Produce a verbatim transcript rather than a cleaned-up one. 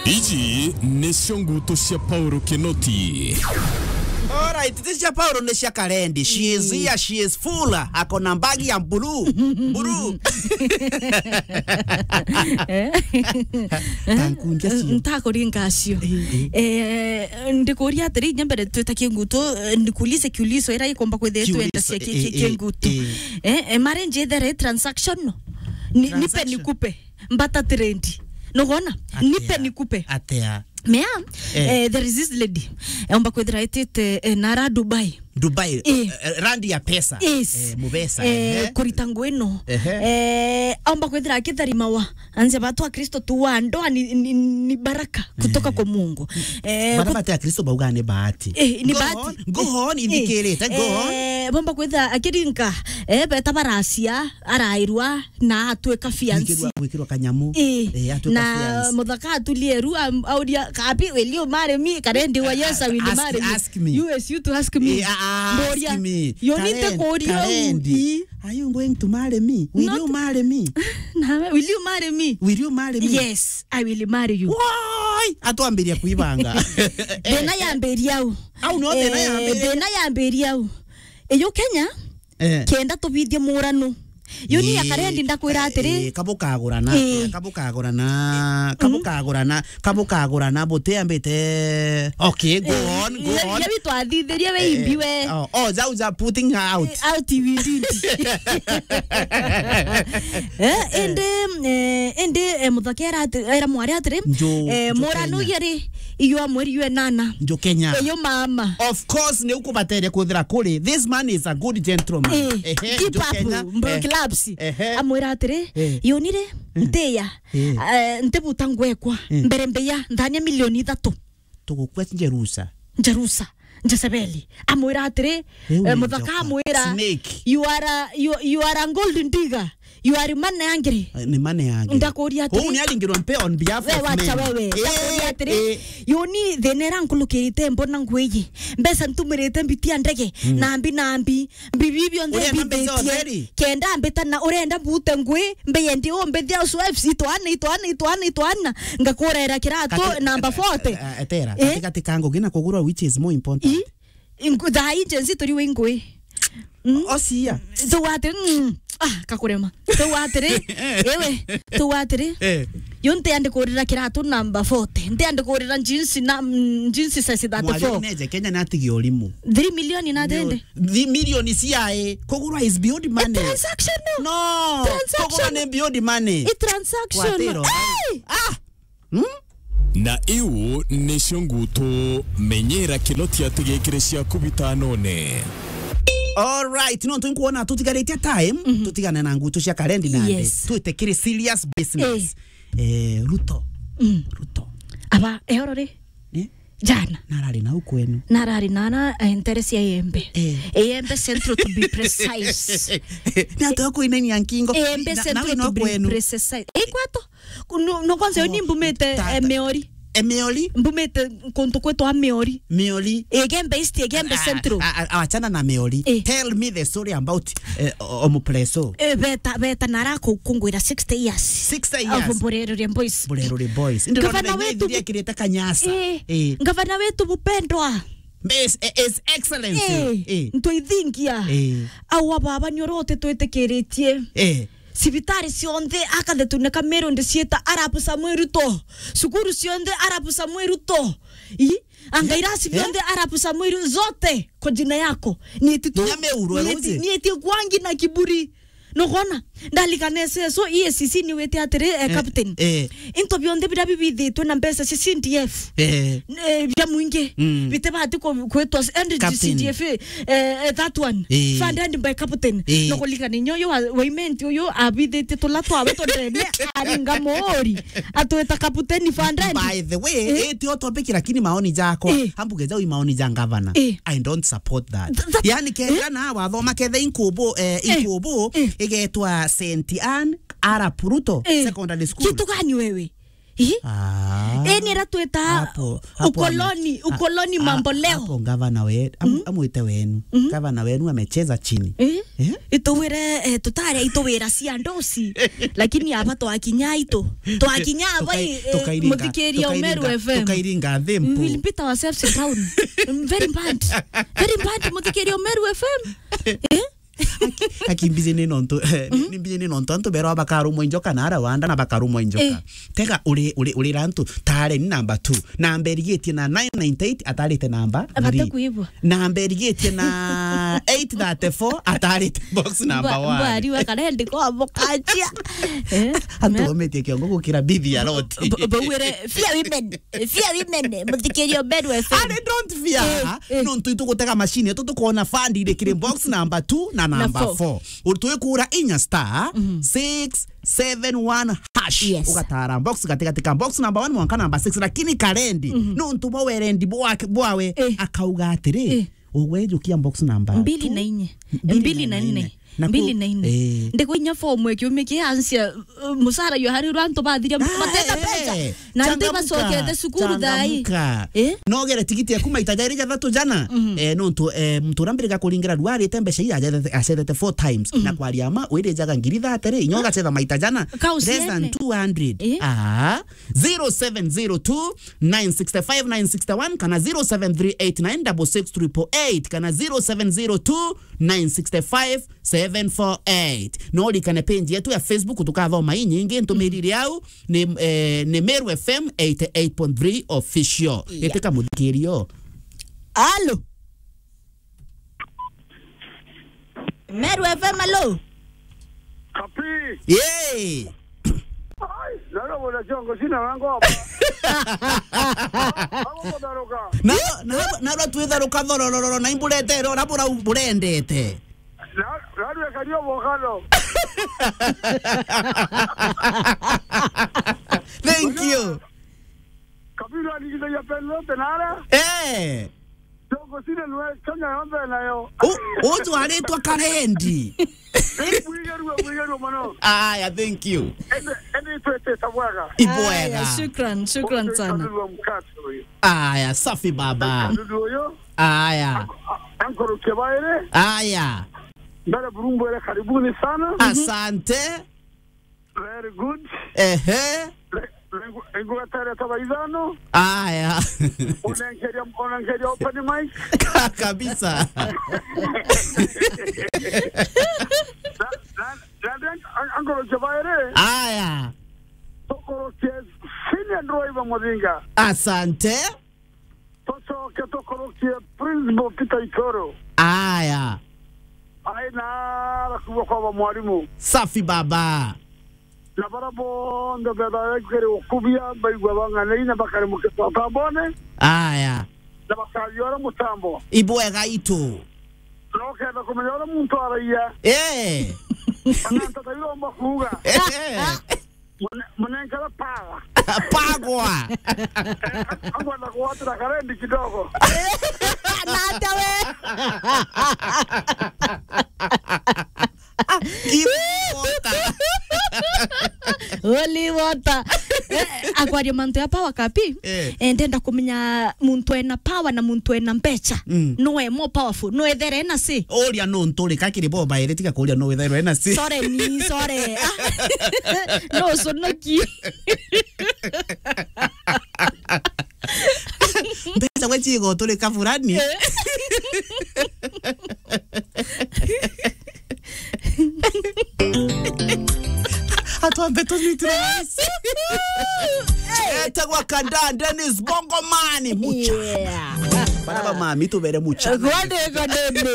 Iji nesio nguto cia Paulo Kinoti. Alright, this is Paulo Nesha Karendi. She is here, she is full. Akona mbagi ya mbulu. Mbulu. Tankunja sio. Ntakoringa sio. Eh ndikoria atiri nyambere twetakie nguto ndikulise kuliso era ikomba kwethetu entasia kike nguto. Eh mare njethera transaction no. Nipe nikupe. Mbata trendi. Nogona nipe nikupe. Atea. Mea, eh. eh, there is this lady. Omba kwedra etete eh, nara Dubai. Dubai. Eh. Randi ya pesa. Yes. Eh, mubesa. Eh, eh. Koritangweno. Eh. eh, omba kwedra akithari mawa. Anze batu wa Kristo tuwa ndoa ni, ni, ni baraka kutoka eh. kwa Mungu. Eh, baraka ya Kristo baugane bahati. Eh, ni go bahati. On, go on, indikereta, eh. go on. Eh, omba kwedra akirinka. Eh, beta barasia, arairwa, na atueka fiansi. Wikirwa kanyamu. Eh, eh atueka na fiansi. modaka atulieru, audia, kapi, will you marry me? Karendi wa yes, I will ask, marry me. Ask me. You ask you to ask me. Eh, ask me. You need to go Karendi. Are you going to marry me? Will Not, you marry me? Nah, will you marry me? Will you marry me? Yes, I will marry you. Why? Atuambiria kuibanga. Dena yamberia u. Au no dena yamberia. Dena yamberia u. Eyo Kenya. Eh. Kenda to video murano. Yoni ya Karendi ndakwira atiri kabukagurana kabukagurana kabukagurana kabukagurana bote ambete. Okay, go on, go on. Ya bitu athitheria we imbiwe. Oh, oh, za uza putting her out. Out windi. Eh, ende eh ende muthakera era mwari atiri eh murano yari iyo amweri yue nana. Njo Kenya. Eyo mama. Of course ne ukubatere kuthira kuri. This man is a good gentleman. Eh, njo Kenya. Lapsi amwira atiri yonire nteya ntebuta ngwekwa mbere mbeya ndania milioni thatu tugukwet njerusa njerusa njasebeli amwira atiri muthaka amwira you are you, you are a golden digger. You are man angry. Ni man angry. Ndakoria atiri. Ho nyalingirwa mpe on behalf of men. Wacha wewe. Ndakoria atiri. Yoni thenera nkulukirite mbona ngweyi. Mbesa ntumirite mbitia ndege. Nambi nambi. Mbibibyo nde mbitie. Kenda mbeta na urenda bute ngwe. Mbeyendi o mbedia so F C twana itwana itwana itwana. Ngakorera kirato number forty. Etera. Katika tikango gina kugura which is more important. Ingu da agency tori wengwe. Osia. So what? Ah, kakurema. So watire. Ewe, so watire. Eh. Yonte ande korira kirato number forty. Nte ande korira jinsi na jinsi size that four. Mwale Kenya natigi olimu. three million na dende. three million siae. Kogura is beyond money. A transaction no. No. Transaction. Kogura ne beyond money. A transaction. Hey! Ah. Hmm? Na iu nesio nguto menyera Kinoti atigekire cia kubita none. All right, no tunkuona tutigaretia time, mm -hmm. tutigana na nguto cia Karendi nande. Yes. Tuitekire serious business. Eh, eh Ruto. Mm. Ruto. Aba ehorore. Eh? Jana. Narari na ukwenu. Narari nana interest ya Embe. Eh. Embe Central to be precise. Na to ko ineni yankingo. Embe Central to be precise. Eh kwato. No no kwanza ni mbumete Meori. Emeoli mbumete konto kwetu a Meori Meoli egembe isti egembe centro achana na Meoli. eh. Tell me the story about uh, Omupleso. eh beta beta narako kungwira sixty years sixty years of Borerore boys Borerore boys ndio ngavana wetu kireta Kanyasa. eh, eh. Ngavana wetu bupendwa Base is excellence. eh, eh. Ntoithingia eh. Awa baba nyorote twetekeretie eh. Sibitari sionde akadetune kamero nde sieta Arabu Samuel Ruto. Sukuru sionde Arabu Samuel Ruto. I angaira sionde yeah. Arabu Samuel zote kwa jina yako. Ni eti tu ni eti kwangi na kiburi. Nogona ndalikanese so E A C C ni wete atere eh, captain eh. Into bionde bida bibi to na mbesa C C D F eh bya mwinge mm. Bite bati ko kweto and C D F eh that one eh. Funded by captain eh. No kolikana nyoyo women yo abide te to latwa beto ndene aringa mori atoeta captain funded. By the way eh. Eti otopic lakini maoni jako eh. Hambugeza ui maoni za governor eh. I don't support that, that yani kenda na wathoma kethe inkubo eh, inkubo eh. Igetwa Saint Anne Arap Ruto eh. Secondary School. Kitu gani wewe? Ah. Eni ratweta ukoloni, ukoloni mambo leo. Hapo gavana we, amuite wenu. Gavana wenu amecheza chini. Eh? Itowere tutare itowera cia ndosi. Lakini hapa twakinya ito. Twakinya bai muthikiria Meru F M. Tukairinga thempo. We will beat ourselves down. Very bad. Very bad muthikiria Meru F M. Eh? Akimbize ni nonto ni bize ni nonto anto bero abakaru moinjoka nara wanda na bakaru moinjoka tega uri uri uri rantu tare ni number two number yetie na nine ninety-eight atarite number abatakuibwa number yetie na eight thirty-four atarite box number one bari wa karende ko abokachia eh anto metie kiongo kukira bibi ya loti bawere fear women fear women muthikiria Meru F M I don't fear nonto itugutega machine to tukona fund ile kire box number two na number four. Urtuwe kura inya star six seven one hash. Yes. Ugatara box katika tika box number one mwanka number six lakini karendi. Mm -hmm. No ntumo werendi bwawe eh. Akauga atiri. Eh. Uwe jukia box number mbili na inye. Mbili na nne. Mbili na nne. Ndeko inya fomu ekyo meki ansia musara yo hari ranto badhiria bateka pesa. Na ndeba sokete sukuru dai. Eh? No gere tikiti ya kuma itajari ja thatu jana. Mm -hmm. Eh no ntu eh mturambirika kulingira dwari tembesha iya acethete four times. Mm -hmm. Na kwali ama wire jaga ngiri thatere inyoga cetha maita jana. Less than two hundred. Eh? Ah zero seven zero two nine six five nine six one kana zero seven three eight nine six six eight eight kana zero seven zero two nine six five seven four eight. No likane page yetu ya Facebook tukathoma hii nyingi ntumiriri au ni eh, ni Meru F M eighty-eight point three official. Yeah. Eteka muthikirio. Allo. Meru F M allo. Kapi. Yay. Ai, nalo bona jongo sina wango hapa. Hapo daroka. Na na na tuitharuka thorororo na imburetero na bura burendete. Radu ya kadio bokalo. Thank you. Kabila aligida ya pelo tenara. Eh. Jongo sina nwe chanya yombe nayo. O o tu aletwa karendi. Mwigeru mwigeru mano. Aya, thank you. Ende ende tuete tabwaga. Ibwega. Shukran, shukran sana. Aya, safi baba. Aya. Ankoro kebaire. Aya. Ndara burumbo ile karibuni sana. Asante. Very good. Ehe. Lengo atare tabaizano. Aya. Unangeria unangeria open mic. Kabisa. Ankoro kebaire. Aya. Tokoro kes senior driver Modinga. Asante. Toto ke tokoro ke principal Peter Ikoro. Aya. Aina rakuwa kwa mwalimu. Safi baba. La barabo ndo bada kere okubia baigwa banga leina bakare muketa tabone. Aya. La bakayora mutambo. Ibwega itu. No keda kumeyora muntu araya. Eh. Ananta tayiro mbakuga. Eh. Mnenkala paga. Pagwa. Angwana kuwatra karendi kidogo. Nata we. Kiwota. Oli wota. Akwario mantu ya power kapi. Eh ndenda kumenya muntu ena power na muntu ena mbecha. No e more powerful. No ethere ena si. Oria no ntole kakiri boba eretika kuria no ethere ena si. Sorry ni sorry. No so no ki. Mbesa wechigo tole kafurani. Atuambe tuzitrasi. Eta kwa kanda Dennis Bongomani mucha. Yeah. Para mami tu bere mucha. Kwade kwade.